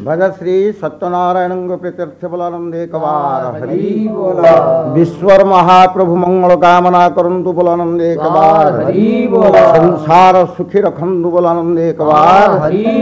भज श्री सत्यनारायण प्रीत्यर्थ बोलानंद एक बार हरि बोला। विश्वर महाप्रभु मंगल कामना करंतु बोलानंद एक बार हरि बोला। संसार सुखी रखंतु बोलानंद एक बार हरि